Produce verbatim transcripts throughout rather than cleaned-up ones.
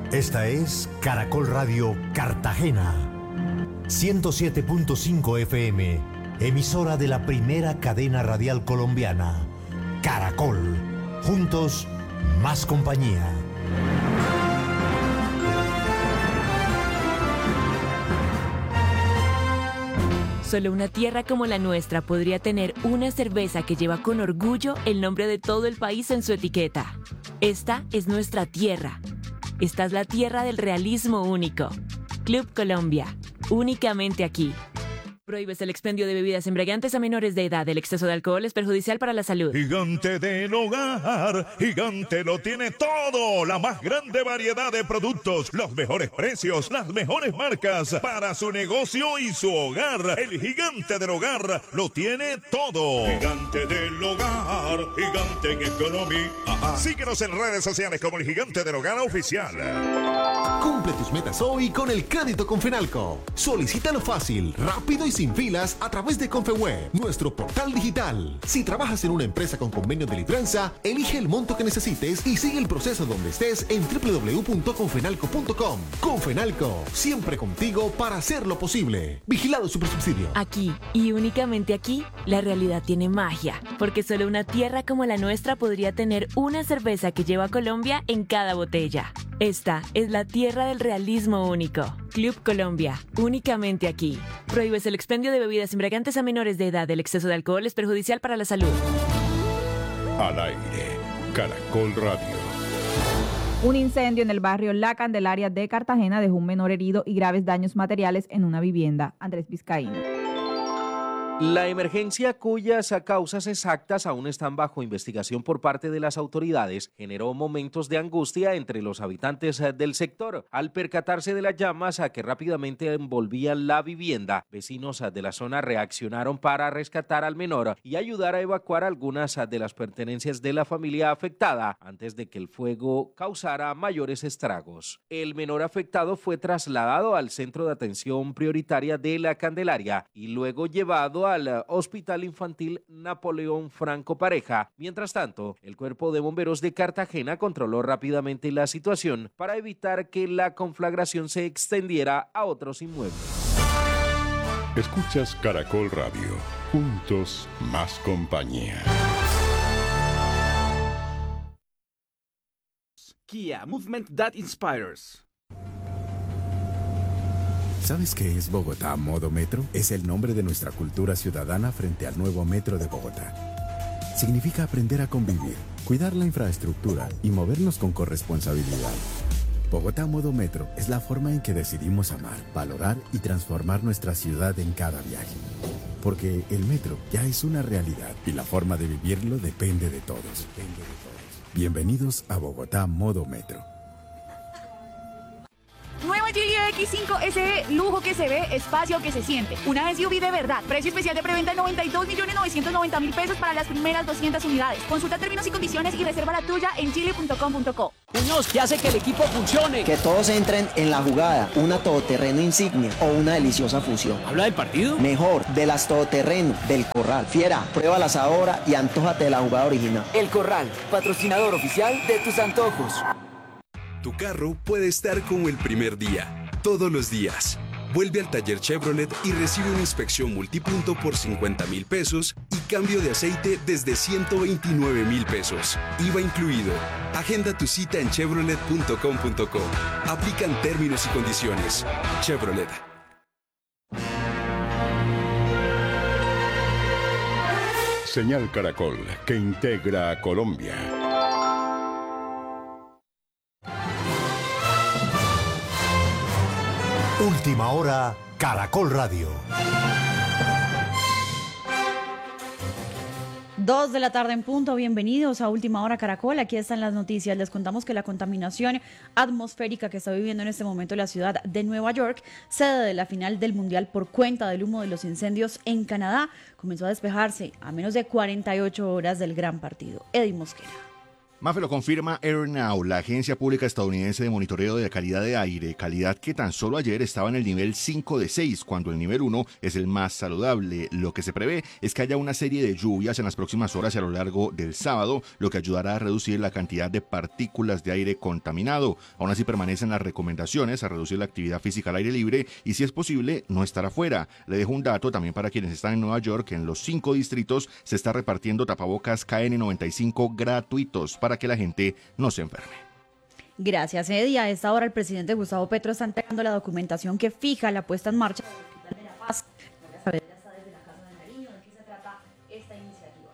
Esta es Caracol Radio Cartagena, ciento siete punto cinco F M, emisora de la primera cadena radial colombiana. Caracol, juntos, más compañía. Solo una tierra como la nuestra podría tener una cerveza que lleva con orgullo el nombre de todo el país en su etiqueta. Esta es nuestra tierra. Esta es la tierra del realismo único. Club Colombia, únicamente aquí. Prohíbes el expendio de bebidas embriagantes a menores de edad. El exceso de alcohol es perjudicial para la salud. Gigante del Hogar, Gigante lo tiene todo. La más grande variedad de productos, los mejores precios, las mejores marcas para su negocio y su hogar. El Gigante del Hogar lo tiene todo. Gigante del Hogar, Gigante en economía. Síguenos en redes sociales como el Gigante del Hogar Oficial. Cumple tus metas hoy con el crédito Confenalco. Solicítalo fácil, rápido y sin filas a través de Confeweb, nuestro portal digital. Si trabajas en una empresa con convenio de libranza, elige el monto que necesites y sigue el proceso donde estés en doble u doble u doble u punto confenalco punto com. Confenalco, siempre contigo para hacerlo posible. Vigilado Supersubsidio. Aquí, y únicamente aquí, la realidad tiene magia, porque solo una tierra como la nuestra podría tener una cerveza que lleva Colombia en cada botella. Esta es la tierra del realismo único. Club Colombia, únicamente aquí. Prohíbes el expendio de bebidas embriagantes a menores de edad. El exceso de alcohol es perjudicial para la salud. Al aire, Caracol Radio. Un incendio en el barrio La Candelaria de Cartagena dejó un menor herido y graves daños materiales en una vivienda. Andrés Vizcaíno. La emergencia, cuyas causas exactas aún están bajo investigación por parte de las autoridades, generó momentos de angustia entre los habitantes del sector. Al percatarse de las llamas a que rápidamente envolvían la vivienda, vecinos de la zona reaccionaron para rescatar al menor y ayudar a evacuar algunas de las pertenencias de la familia afectada antes de que el fuego causara mayores estragos. El menor afectado fue trasladado al centro de atención prioritaria de La Candelaria y luego llevado al Hospital Infantil Napoleón Franco Pareja. Mientras tanto, el Cuerpo de Bomberos de Cartagena controló rápidamente la situación para evitar que la conflagración se extendiera a otros inmuebles. Escuchas Caracol Radio, juntos más compañía. Kia, movement that inspires. ¿Sabes qué es Bogotá Modo Metro? Es el nombre de nuestra cultura ciudadana frente al nuevo Metro de Bogotá. Significa aprender a convivir, cuidar la infraestructura y movernos con corresponsabilidad. Bogotá Modo Metro es la forma en que decidimos amar, valorar y transformar nuestra ciudad en cada viaje. Porque el metro ya es una realidad y la forma de vivirlo depende de todos. Depende de todos. Bienvenidos a Bogotá Modo Metro. Nueva G X cinco S E, lujo que se ve, espacio que se siente. Una S U V de verdad. Precio especial de preventa de noventa y dos millones novecientos noventa mil pesos para las primeras doscientas unidades. Consulta términos y condiciones y reserva la tuya en chile punto com punto co. Muñoz, ¿qué hace que el equipo funcione? Que todos entren en la jugada, una todoterreno insignia o una deliciosa fusión. ¿Habla del partido? Mejor, de las todoterreno, del Corral. Fiera, pruébalas ahora y antójate de la jugada original. El Corral, patrocinador oficial de tus antojos. Tu carro puede estar como el primer día, todos los días. Vuelve al taller Chevrolet y recibe una inspección multipunto por cincuenta mil pesos y cambio de aceite desde ciento veintinueve mil pesos. I V A incluido. Agenda tu cita en chevrolet punto com punto co. Aplican términos y condiciones. Chevrolet. Señal Caracol, que integra a Colombia. Última hora, Caracol Radio. Dos de la tarde en punto, bienvenidos a Última Hora Caracol, aquí están las noticias. Les contamos que la contaminación atmosférica que está viviendo en este momento la ciudad de Nueva York, sede de la final del Mundial por cuenta del humo de los incendios en Canadá, comenzó a despejarse a menos de cuarenta y ocho horas del gran partido. Eddie Mosquera. Mafe, lo confirma AirNow, la agencia pública estadounidense de monitoreo de calidad de aire, calidad que tan solo ayer estaba en el nivel cinco de seis, cuando el nivel uno es el más saludable. Lo que se prevé es que haya una serie de lluvias en las próximas horas y a lo largo del sábado, lo que ayudará a reducir la cantidad de partículas de aire contaminado. Aún así permanecen las recomendaciones a reducir la actividad física al aire libre y, si es posible, no estar afuera. Le dejo un dato también para quienes están en Nueva York: en los cinco distritos se está repartiendo tapabocas K N noventa y cinco gratuitos para que la gente no se enferme. Gracias, Eddie. A esta hora el presidente Gustavo Petro está entregando la documentación que fija la puesta en marcha del Hospital de la Paz. Para saber desde la Casa de Nariño de qué se trata esta iniciativa.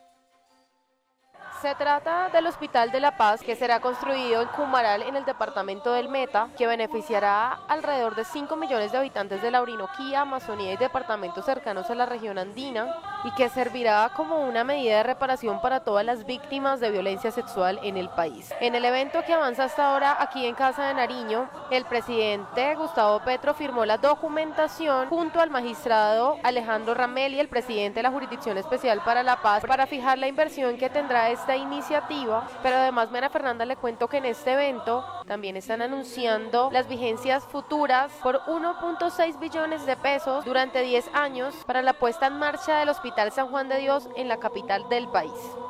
Se trata del Hospital de la Paz, que será construido en Cumaral, en el departamento del Meta, que beneficiará alrededor de cinco millones de habitantes de la Orinoquía, Amazonía y departamentos cercanos a la región andina, y que servirá como una medida de reparación para todas las víctimas de violencia sexual en el país. En el evento que avanza hasta ahora aquí en Casa de Nariño, el presidente Gustavo Petro firmó la documentación junto al magistrado Alejandro Ramelli, el presidente de la Jurisdicción Especial para la Paz, para fijar la inversión que tendrá esta iniciativa. Pero además, Mara Fernanda, le cuento que en este evento también están anunciando las vigencias futuras por uno punto seis billones de pesos durante diez años para la puesta en marcha del Hospital San Juan de Dios en la capital del país.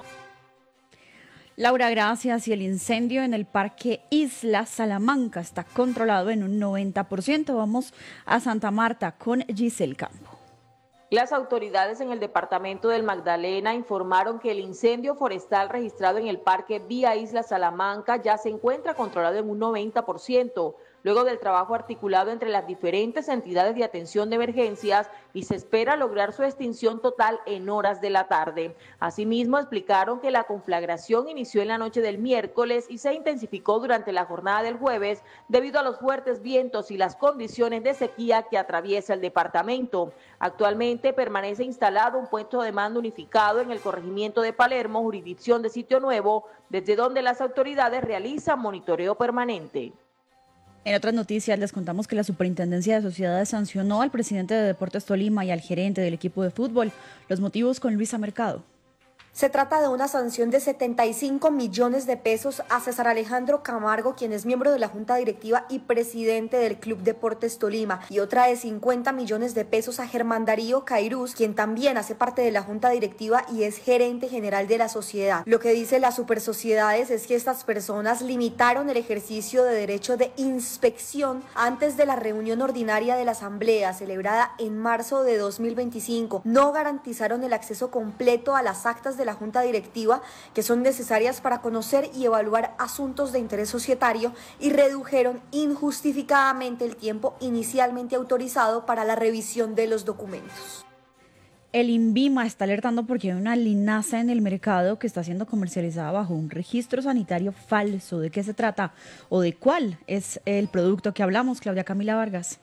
Laura, gracias. Y el incendio en el Parque Isla Salamanca está controlado en un noventa por ciento. Vamos a Santa Marta con Giselle Campo. Las autoridades en el departamento del Magdalena informaron que el incendio forestal registrado en el Parque Vía Isla Salamanca ya se encuentra controlado en un noventa por ciento, luego del trabajo articulado entre las diferentes entidades de atención de emergencias, y se espera lograr su extinción total en horas de la tarde. Asimismo, explicaron que la conflagración inició en la noche del miércoles y se intensificó durante la jornada del jueves debido a los fuertes vientos y las condiciones de sequía que atraviesa el departamento. Actualmente permanece instalado un puesto de mando unificado en el corregimiento de Palermo, jurisdicción de Sitio Nuevo, desde donde las autoridades realizan monitoreo permanente. En otras noticias les contamos que la Superintendencia de Sociedades sancionó al presidente de Deportes Tolima y al gerente del equipo de fútbol. Los motivos con Luisa Mercado. Se trata de una sanción de setenta y cinco millones de pesos a César Alejandro Camargo, quien es miembro de la Junta Directiva y presidente del Club Deportes Tolima, y otra de cincuenta millones de pesos a Germán Darío Cairuz, quien también hace parte de la Junta Directiva y es gerente general de la sociedad. Lo que dice las Supersociedades es que estas personas limitaron el ejercicio de derecho de inspección antes de la reunión ordinaria de la Asamblea, celebrada en marzo de dos mil veinticinco. No garantizaron el acceso completo a las actas de la Junta Directiva, que son necesarias para conocer y evaluar asuntos de interés societario, y redujeron injustificadamente el tiempo inicialmente autorizado para la revisión de los documentos. El INVIMA está alertando porque hay una linaza en el mercado que está siendo comercializada bajo un registro sanitario falso. ¿De qué se trata o de cuál es el producto que hablamos, Claudia Camila Vargas?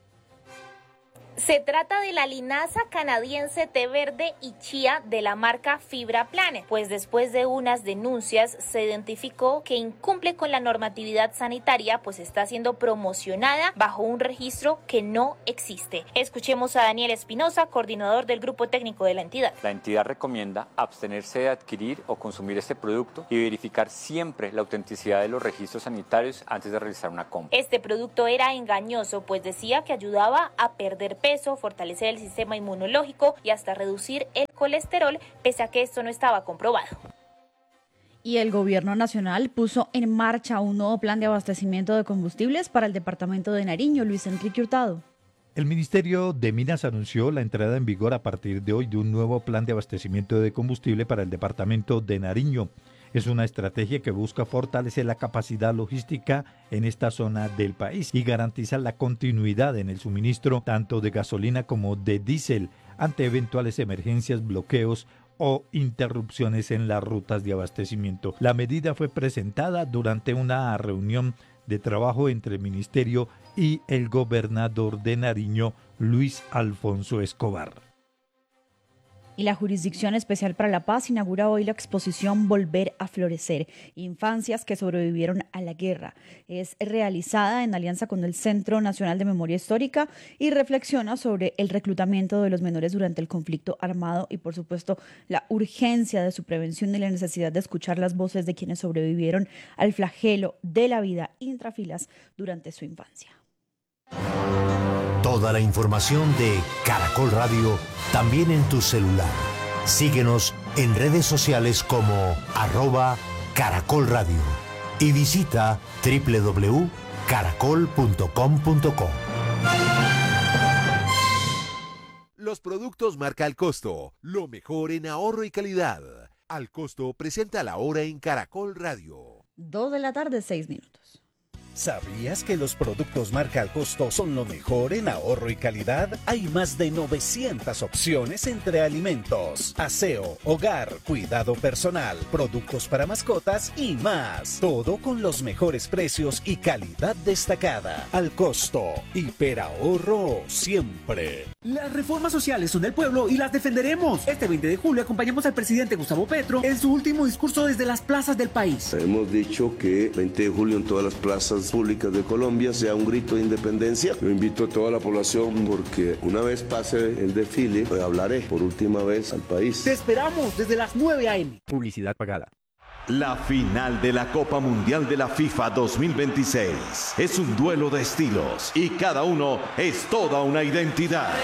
Se trata de la linaza canadiense té verde y chía de la marca Fibra Planet, pues después de unas denuncias se identificó que incumple con la normatividad sanitaria, pues está siendo promocionada bajo un registro que no existe. Escuchemos a Daniel Espinosa, coordinador del grupo técnico de la entidad. La entidad recomienda abstenerse de adquirir o consumir este producto y verificar siempre la autenticidad de los registros sanitarios antes de realizar una compra. Este producto era engañoso, pues decía que ayudaba a perder peso, fortalecer el sistema inmunológico y hasta reducir el colesterol, pese a que esto no estaba comprobado. Y el gobierno nacional puso en marcha un nuevo plan de abastecimiento de combustibles para el departamento de Nariño. Luis Enrique Hurtado. El Ministerio de Minas anunció la entrada en vigor a partir de hoy de un nuevo plan de abastecimiento de combustible para el departamento de Nariño. Es una estrategia que busca fortalecer la capacidad logística en esta zona del país y garantiza la continuidad en el suministro tanto de gasolina como de diésel ante eventuales emergencias, bloqueos o interrupciones en las rutas de abastecimiento. La medida fue presentada durante una reunión de trabajo entre el Ministerio y el gobernador de Nariño, Luis Alfonso Escobar. Y la Jurisdicción Especial para la Paz inaugura hoy la exposición Volver a Florecer, infancias que sobrevivieron a la guerra. Es realizada en alianza con el Centro Nacional de Memoria Histórica y reflexiona sobre el reclutamiento de los menores durante el conflicto armado y, por supuesto, la urgencia de su prevención y la necesidad de escuchar las voces de quienes sobrevivieron al flagelo de la vida intrafilas durante su infancia. Toda la información de Caracol Radio también en tu celular. Síguenos en redes sociales como arroba Caracol Radio y visita doble u doble u doble u punto caracol punto com punto co. Los productos marca Al Costo, lo mejor en ahorro y calidad. Al Costo presenta la hora en Caracol Radio. Dos de la tarde, seis minutos. ¿Sabías que los productos marca Al Costo son lo mejor en ahorro y calidad? Hay más de novecientas opciones entre alimentos, aseo, hogar, cuidado personal, productos para mascotas y más. Todo con los mejores precios y calidad destacada. Al Costo, hiperahorro siempre. Las reformas sociales son del pueblo y las defenderemos. Este veinte de julio acompañamos al presidente Gustavo Petro en su último discurso desde las plazas del país. Hemos dicho que veinte de julio en todas las plazas públicas de Colombia sea un grito de independencia. Yo invito a toda la población porque una vez pase el desfile, pues hablaré por última vez al país. Te esperamos desde las nueve a eme Publicidad pagada. La final de la Copa Mundial de la FIFA dos mil veintiséis es un duelo de estilos y cada uno es toda una identidad.